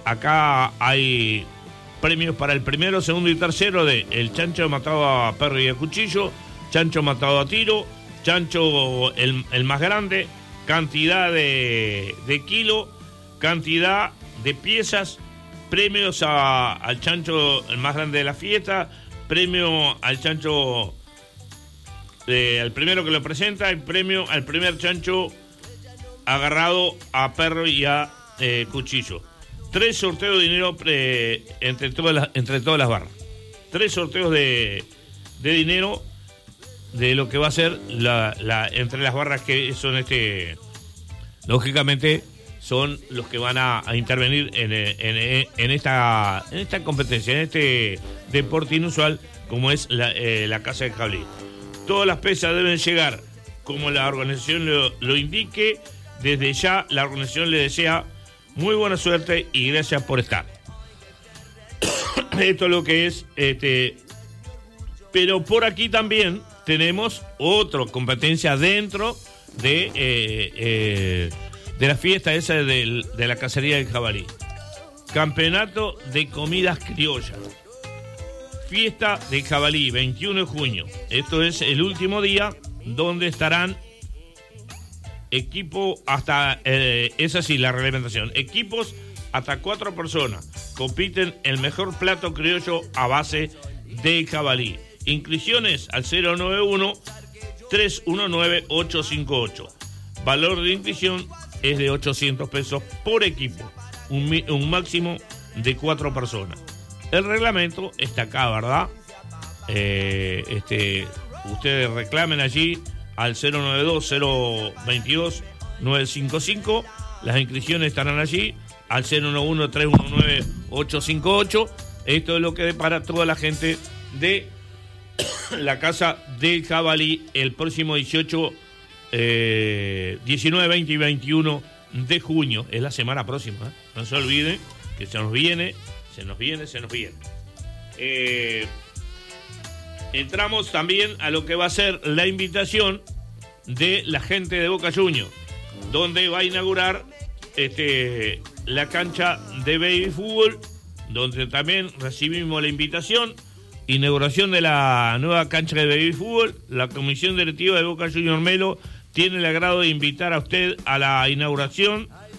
acá hay premios para el primero, segundo y tercero de el chancho matado a perro y a cuchillo, chancho matado a tiro, chancho el más grande, cantidad de kilo, cantidad de piezas, premios al chancho el más grande de la fiesta, premio al chancho al primero que lo presenta, el premio al primer chancho agarrado a perro y a cuchillo. 3 sorteos de dinero entre todas las barras. 3 sorteos de dinero de lo que va a ser entre las barras que son lógicamente son los que van a intervenir en esta competencia, en este deporte inusual como es la caza de jabalí. Todas las pesas deben llegar como la organización lo indique. Desde ya la organización le desea muy buena suerte y gracias por estar. Esto es lo que es pero por aquí también tenemos otra competencia dentro de la fiesta esa de la cacería del jabalí. Campeonato de comidas criollas. Fiesta del jabalí, 21 de junio. Esto es el último día donde estarán equipo hasta, es así la reglamentación, equipos hasta 4 personas. Compiten el mejor plato criollo a base de jabalí. Inscripciones al 091-319-858. Valor de inscripción es de 800 pesos por equipo, un máximo de 4 personas. El reglamento está acá, ¿verdad? Ustedes reclamen allí al 092-022-955. Las inscripciones estarán allí al 091-319-858. Esto es lo que depara toda la gente de la Casa del Jabalí el próximo 18, 19, 20 y 21 de junio. Es la semana próxima, ¿eh? No se olviden que se nos viene. Entramos también a lo que va a ser la invitación de la gente de Boca Juniors, donde va a inaugurar la cancha de baby fútbol, donde también recibimos la invitación. Inauguración de la nueva cancha de baby fútbol. La comisión directiva de Boca Juniors Melo tiene el agrado de invitar a usted a la inauguración